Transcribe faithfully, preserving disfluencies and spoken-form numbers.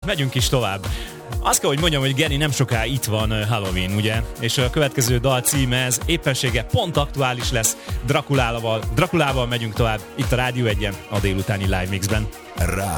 megyünk is tovább. Azt kell, hogy mondjam, hogy Geri, nem soká itt van Halloween, ugye? És a következő dal címe ez éppensége pont aktuális lesz. Drakulával, Drakulával megyünk tovább itt a Rádió egyen a délutáni Live Mixben. Rádió